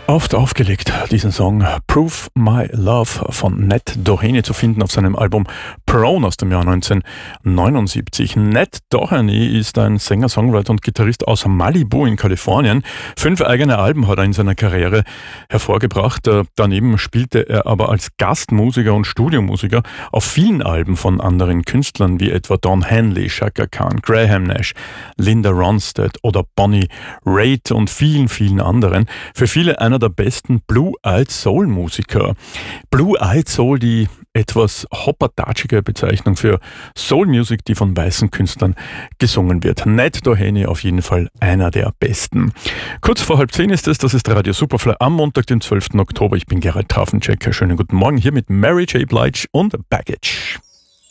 Oft aufgelegt, diesen Song Prove My Love von Ned Doheny zu finden auf seinem Album Prone aus dem Jahr 1979. Ned Doheny ist ein Sänger, Songwriter und Gitarrist aus Malibu in Kalifornien. 5 eigene Alben hat er in seiner Karriere hervorgebracht. Daneben spielte er aber als Gastmusiker und Studiomusiker auf vielen Alben von anderen Künstlern wie etwa Don Henley, Chaka Khan, Graham Nash, Linda Ronstadt oder Bonnie Raitt und vielen, vielen anderen. Für viele einer der besten Blue-Eyed Soul-Musiker. Blue-Eyed Soul, die etwas hoppertatschige Bezeichnung für Soul-Music, die von weißen Künstlern gesungen wird. Ned Doheny auf jeden Fall einer der besten. Kurz vor 9:30 ist es, das ist Radio Superfly am Montag, den 12. Oktober. Ich bin Gerald Trafenchecker. Schönen guten Morgen hier mit Mary J. Blige und Baggage.